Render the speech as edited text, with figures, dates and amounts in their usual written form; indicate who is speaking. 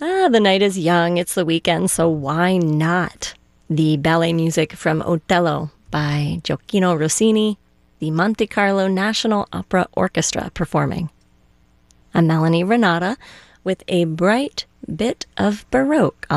Speaker 1: The night is young, it's the weekend, so why not? The ballet music from Otello by Gioacchino Rossini, the Monte Carlo National Opera Orchestra performing. I'm Melanie Renata with a bright bit of Baroque